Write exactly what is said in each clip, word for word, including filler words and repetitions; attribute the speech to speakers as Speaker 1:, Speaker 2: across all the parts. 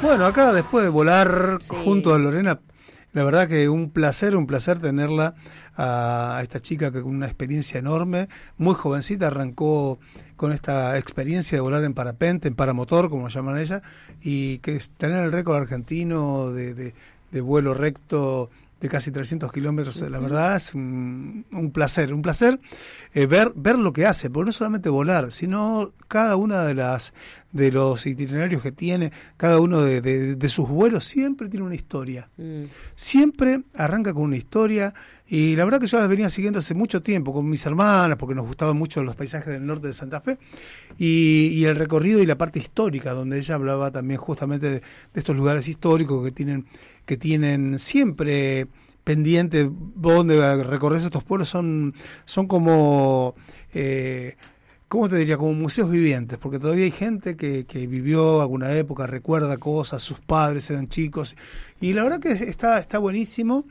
Speaker 1: Bueno, acá después de volar
Speaker 2: Sí.
Speaker 1: junto a Lorena, la verdad que un placer, un placer tenerla a esta chica que con una experiencia enorme, muy jovencita, arrancó con esta experiencia de volar en parapente, en paramotor, como llaman ella, y que es tener el récord argentino de, de, de vuelo recto de casi trescientos kilómetros, uh-huh. La verdad es un, un placer, un placer eh, ver ver lo que hace, porque no solamente volar, sino cada una de las de los itinerarios que tiene, cada uno de, de, de sus vuelos siempre tiene una historia, mm. siempre arranca con una historia, y la verdad que yo las venía siguiendo hace mucho tiempo con mis hermanas, porque nos gustaban mucho los paisajes del norte de Santa Fe, y, y el recorrido y la parte histórica, donde ella hablaba también justamente de, de estos lugares históricos que tienen que tienen siempre pendiente donde recorres estos pueblos, son, son como, eh, ¿cómo te diría? Como museos vivientes, porque todavía hay gente que, que vivió alguna época, recuerda cosas, sus padres eran chicos, y la verdad que está, está buenísimo,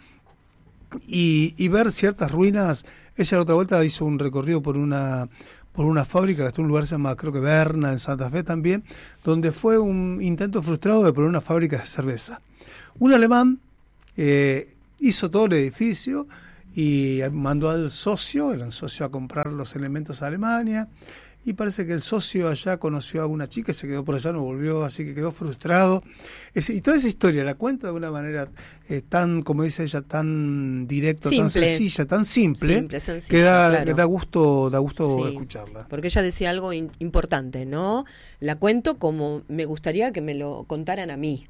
Speaker 1: y, y ver ciertas ruinas. Ella la otra vuelta hizo un recorrido por una por una fábrica que está en un lugar que se llama, creo que Berna, en Santa Fe también, donde fue un intento frustrado de poner una fábrica de cerveza. Un alemán eh, hizo todo el edificio y mandó al socio, el socio a comprar los elementos a Alemania, y parece que el socio allá conoció a una chica y se quedó por allá, no volvió, así que quedó frustrado. Es, y toda esa historia la cuenta de una manera eh, tan, como dice ella, tan directa, tan sencilla, tan simple, simple sencilla, que, da, claro. que da gusto, da gusto sí, escucharla.
Speaker 2: Porque ella decía algo in, importante, ¿no? La cuento como me gustaría que me lo contaran a mí.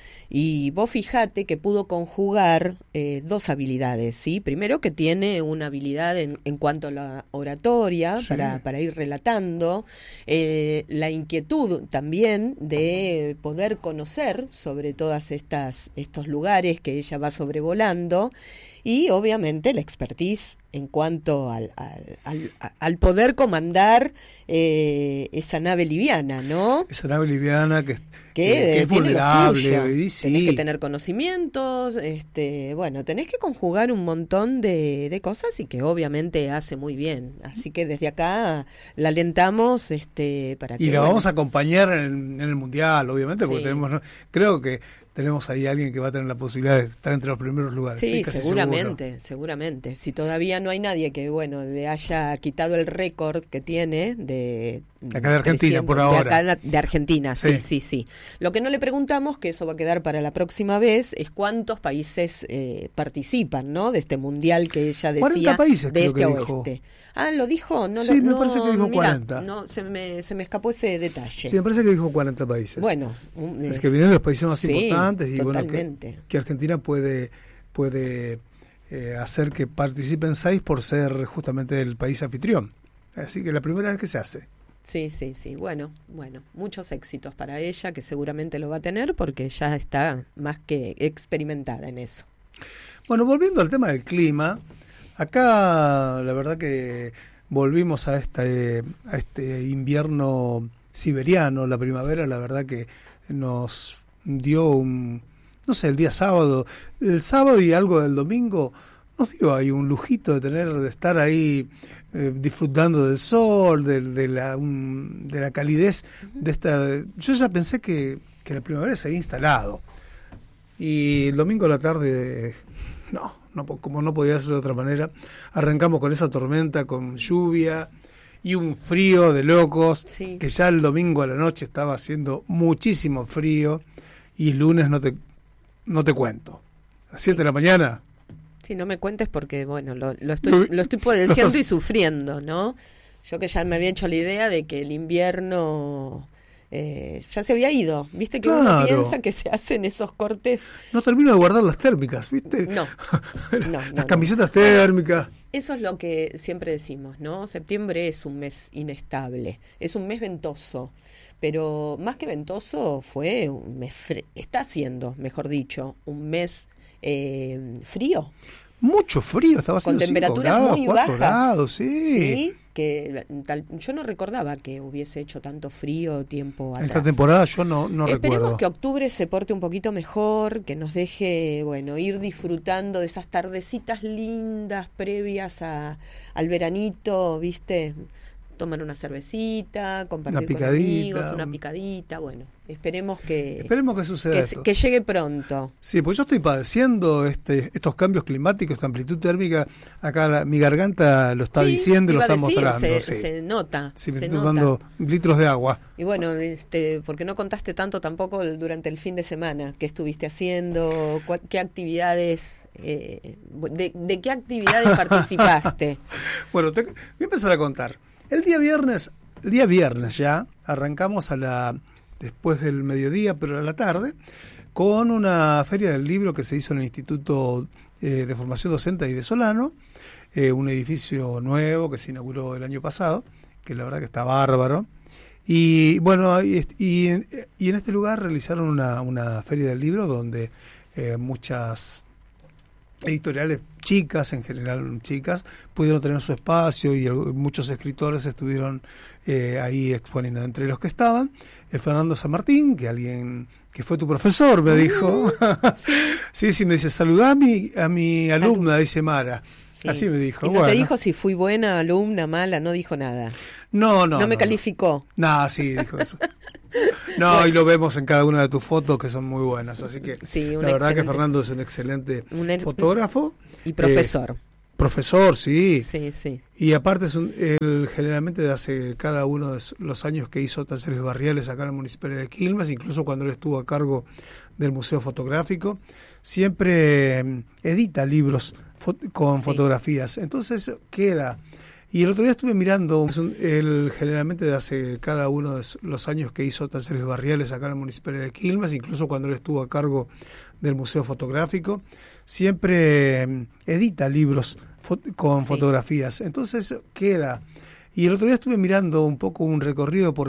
Speaker 2: Y vos fijate que pudo conjugar eh, dos habilidades, ¿sí? Primero que tiene una habilidad en, en cuanto a la oratoria, sí. para, para ir relatando, eh, la inquietud también de poder conocer sobre todas estas estos lugares que ella va sobrevolando, y obviamente la expertise en cuanto al, al, al, al poder comandar eh, esa nave liviana, ¿no?
Speaker 1: Esa nave liviana que, que,
Speaker 2: que,
Speaker 1: que es vulnerable. Y sí.
Speaker 2: Tenés que tener conocimientos, este, bueno, tenés que conjugar un montón de, de cosas, y que obviamente hace muy bien. Así que desde acá la alentamos este, para que...
Speaker 1: Y la
Speaker 2: bueno,
Speaker 1: vamos a acompañar en el, en el Mundial, obviamente, porque
Speaker 2: sí.
Speaker 1: tenemos, creo que tenemos ahí a alguien que va a tener la posibilidad de estar entre los primeros lugares.
Speaker 2: Sí, seguramente,
Speaker 1: seguro.
Speaker 2: seguramente. Si todavía no hay nadie que, bueno, le haya quitado el récord que tiene de...
Speaker 1: de acá de Argentina, por ahora.
Speaker 2: De, acá de Argentina, sí, sí, sí, sí. Lo que no le preguntamos, que eso va a quedar para la próxima vez, es cuántos países eh, participan, ¿no? De este mundial que ella decía,
Speaker 1: cuarenta países,
Speaker 2: de
Speaker 1: creo
Speaker 2: este
Speaker 1: que
Speaker 2: a
Speaker 1: dijo.
Speaker 2: oeste. Ah, ¿lo dijo? No,
Speaker 1: sí,
Speaker 2: lo,
Speaker 1: me
Speaker 2: no,
Speaker 1: parece que dijo
Speaker 2: mirá,
Speaker 1: cuarenta.
Speaker 2: No, se me, se me escapó ese detalle.
Speaker 1: Sí, me parece que dijo cuarenta países.
Speaker 2: Bueno. Un,
Speaker 1: es que vienen los países más
Speaker 2: sí,
Speaker 1: importantes y
Speaker 2: totalmente.
Speaker 1: Bueno, que, que Argentina puede, puede eh, hacer que participen seis por ser justamente el país anfitrión. Así que la primera vez que se hace.
Speaker 2: Sí, sí, sí. Bueno, bueno, muchos éxitos para ella, que seguramente lo va a tener porque ya está más que experimentada en eso.
Speaker 1: Bueno, volviendo al tema del clima, acá la verdad que volvimos a este, a este invierno siberiano, la primavera, la verdad que nos dio un, no sé, el día sábado, el sábado y algo del domingo, nos dio ahí un lujito de tener, de estar ahí eh, disfrutando del sol, de, de, la, un, de la calidez de esta. Yo ya pensé que, que la primavera se había instalado, y el domingo a la tarde, no, no, como no podía ser de otra manera, arrancamos con esa tormenta, con lluvia y un frío de locos, sí. Que ya el domingo a la noche estaba haciendo muchísimo frío, y el lunes no te, no te cuento, a las siete sí. de la mañana.
Speaker 2: Sí, no me cuentes porque, bueno, lo, lo estoy lo estoy padeciendo no, y sufriendo, ¿no? Yo que ya me había hecho la idea de que el invierno eh, ya se había ido, ¿viste? Que claro. Uno piensa que se hacen esos cortes.
Speaker 1: No termino de guardar las térmicas, ¿viste?
Speaker 2: No, no, no
Speaker 1: Las camisetas no. térmicas.
Speaker 2: Eso es lo que siempre decimos, ¿no? Septiembre es un mes inestable, es un mes ventoso, pero más que ventoso fue un mes, fre- está siendo, mejor dicho, un mes eh, frío.
Speaker 1: Mucho frío, estaba haciendo
Speaker 2: con temperaturas
Speaker 1: grados,
Speaker 2: muy
Speaker 1: cuatro
Speaker 2: bajas.
Speaker 1: Grados, sí.
Speaker 2: Sí, que tal, yo no recordaba que hubiese hecho tanto frío tiempo atrás.
Speaker 1: Esta temporada yo no, no
Speaker 2: Esperemos
Speaker 1: recuerdo.
Speaker 2: que octubre se porte un poquito mejor, que nos deje, bueno, ir disfrutando de esas tardecitas lindas previas a, al veranito, ¿viste? Tomar una cervecita, compartir
Speaker 1: una
Speaker 2: con amigos, una picadita, bueno, Esperemos que,
Speaker 1: Esperemos que suceda
Speaker 2: que,
Speaker 1: esto.
Speaker 2: que llegue pronto.
Speaker 1: Sí, pues yo estoy padeciendo este, estos cambios climáticos, esta amplitud térmica. Acá la, mi garganta lo está
Speaker 2: Sí,
Speaker 1: diciendo y lo
Speaker 2: iba a
Speaker 1: está
Speaker 2: decir,
Speaker 1: mostrando.
Speaker 2: Se,
Speaker 1: Sí.
Speaker 2: se nota.
Speaker 1: Sí, me
Speaker 2: se
Speaker 1: estoy
Speaker 2: nota.
Speaker 1: tomando litros de agua.
Speaker 2: Y bueno, este, porque no contaste tanto tampoco el- durante el fin de semana, qué estuviste haciendo, cua- qué actividades, eh, de, de qué actividades participaste.
Speaker 1: Bueno, te, voy a empezar a contar. El día viernes, el día viernes ya, arrancamos a la después del mediodía, pero a la tarde, con una feria del libro que se hizo en el Instituto eh, de Formación Docente de Solano, eh, un edificio nuevo que se inauguró el año pasado, que la verdad que está bárbaro. Y bueno, y, y, y en este lugar realizaron una, una feria del libro donde eh, muchas editoriales chicas, en general chicas, pudieron tener su espacio y el, muchos escritores estuvieron eh, ahí exponiendo. Entre los que estaban, eh, Fernando San Martín, que alguien que fue tu profesor, me dijo.
Speaker 2: Sí.
Speaker 1: Sí, sí, me dice, saludá a mi, a mi alumna, dice Mara.
Speaker 2: Sí.
Speaker 1: Así me dijo.
Speaker 2: Y no
Speaker 1: Bueno.
Speaker 2: te dijo si fui buena alumna, mala, no dijo nada.
Speaker 1: No, no.
Speaker 2: No, me
Speaker 1: no,
Speaker 2: calificó.
Speaker 1: No, nah, sí, dijo eso. No, bueno. Y lo vemos en cada una de tus fotos que son muy buenas, así que
Speaker 2: Sí,
Speaker 1: la verdad
Speaker 2: excelente.
Speaker 1: que Fernando es un excelente
Speaker 2: Un er-
Speaker 1: fotógrafo.
Speaker 2: Y profesor.
Speaker 1: Eh, profesor, sí.
Speaker 2: Sí, sí.
Speaker 1: Y aparte es un, él generalmente de hace cada uno de los años que hizo talleres barriales acá en el municipio de Quilmes, incluso cuando él estuvo a cargo del Museo Fotográfico, siempre eh, edita libros fo- con
Speaker 2: Sí.
Speaker 1: fotografías. Entonces queda. Y el otro día estuve mirando, es un, él generalmente de hace cada uno de los años que hizo talleres barriales acá en el municipio de Quilmes, incluso cuando él estuvo a cargo del Museo Fotográfico, siempre eh, edita libros fo- con
Speaker 2: Sí.
Speaker 1: fotografías. Entonces queda. Y el otro día estuve mirando un poco un recorrido por